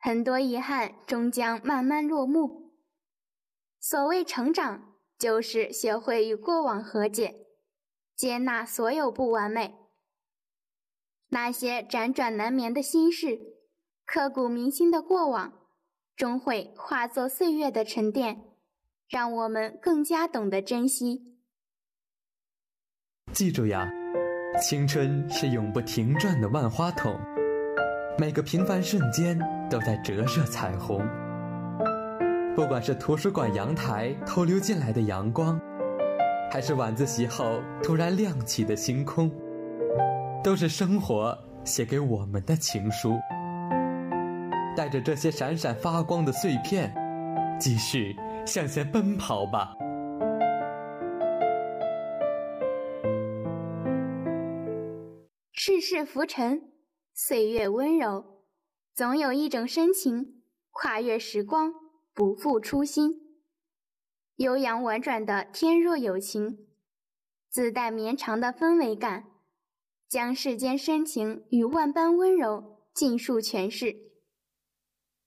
很多遗憾终将慢慢落幕。所谓成长，就是学会与过往和解，接纳所有不完美。那些辗转难眠的心事，刻骨铭心的过往，终会化作岁月的沉淀，让我们更加懂得珍惜。 记住呀，青春是永不停转的万花筒，每个平凡瞬间都在折射彩虹。不管是图书馆阳台偷溜进来的阳光，还是晚自习后突然亮起的星空，都是生活写给我们的情书。带着这些闪闪发光的碎片，继续向前奔跑吧。 世事浮沉，岁月温柔，总有一种深情，跨越时光，不负初心。悠扬婉转的天若有情，自带绵长的氛围感，将世间深情与万般温柔尽数诠释。